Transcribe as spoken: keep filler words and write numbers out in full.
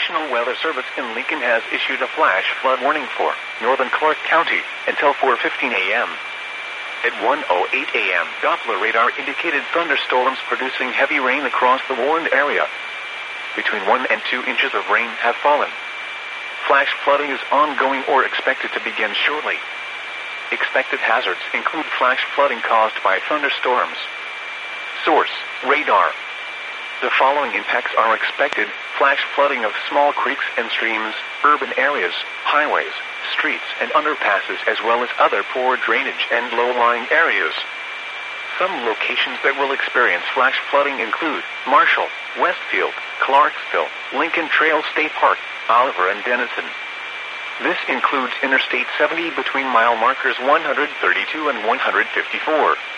National Weather Service in Lincoln has issued a flash flood warning for northern Clark County until four fifteen a m At one oh eight a m, Doppler radar indicated thunderstorms producing heavy rain across the warned area. Between one and two inches of rain have fallen. Flash flooding is ongoing or expected to begin shortly. Expected hazards include flash flooding caused by thunderstorms. Source: radar. The following impacts are expected: flash flooding of small creeks and streams, urban areas, highways, streets and underpasses, as well as other poor drainage and low-lying areas. Some locations that will experience flash flooding include Marshall, Westfield, Clarksville, Lincoln Trail State Park, Oliver and Denison. This includes Interstate seventy between mile markers one hundred thirty-two and one hundred fifty-four.